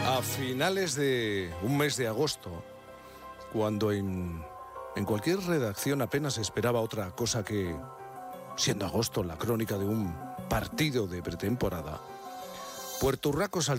A finales de un mes de agosto, cuando en cualquier redacción apenas esperaba otra cosa que, siendo agosto, la crónica de un partido de pretemporada, Puerto Urraco